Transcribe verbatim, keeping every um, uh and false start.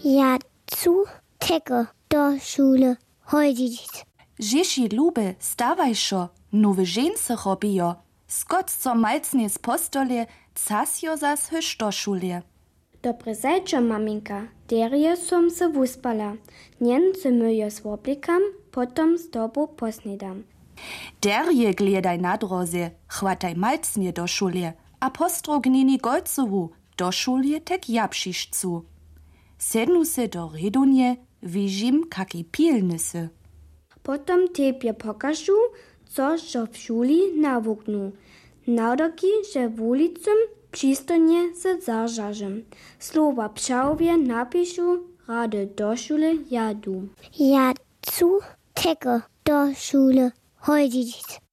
Ja cu teke do šule chodzić. Žeši lube, stawajšo, nowe žense robijo. Skot co malcnie z postole, casjo zas hyš do šule. Dobre zajčo, maminka, derje som se wuspala. Njen se myjo s oblikam, potom z tobu posnidam. Derje gledaj na droze, chwataj malcnie do šule, a postrognini golcowu, do šule tek japšišcu. Sednu se do redunje, wižim, kaki pilnysy. Potom tebie pokażu, co żo w szuli nawuknu. Naudoki, że w ulicym przystojnie se zażarzem. Słowa pszałwie napišu, rady do szule jadu. Ja cu teke do šule chodzić.